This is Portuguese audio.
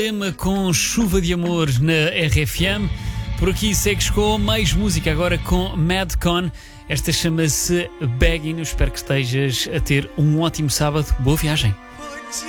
Tema com chuva de amor na RFM. Por aqui segues com mais música, agora com Madcon. Esta chama-se Begging. Eu espero que estejas a ter um ótimo sábado. Boa viagem.